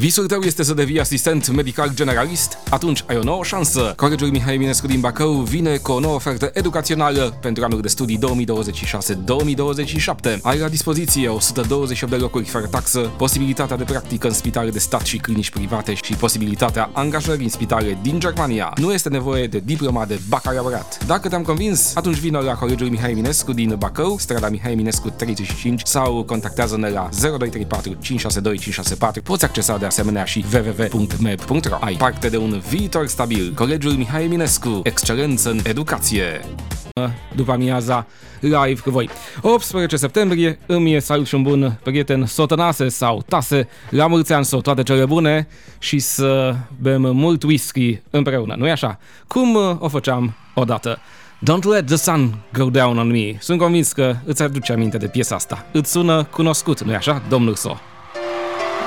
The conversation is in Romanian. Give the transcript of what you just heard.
Visul tău este să devii asistent medical generalist? Atunci ai o nouă șansă. Colegiul Mihai Eminescu din Bacău vine cu o nouă ofertă educațională pentru anul de studii 2026-2027. Ai la dispoziție 128 de locuri fără taxă, posibilitatea de practică în spitale de stat și clinici private și posibilitatea angajării în spitale din Germania. Nu este nevoie de diploma de bacalaureat. Dacă te-am convins, atunci vină la Colegiul Mihai Eminescu din Bacău, strada Mihai Eminescu 35 sau contactează-ne la 0234 562 564. Poți accesa de asemenea și www.meb.ro. Ai parte de un viitor stabil. Colegiul Mihai Eminescu, excelență în educație. După amiaza live cu voi. 18 septembrie, îmi e salut și un bun prieten Sotănase sau Tase, la mulți ani sau toate cele bune și să bem mult whisky împreună, nu-i așa? Cum o făceam odată. Don't let the sun go down on me. Sunt convins că îți aduce aminte de piesa asta. Îți sună cunoscut, nu-i așa, domnul So?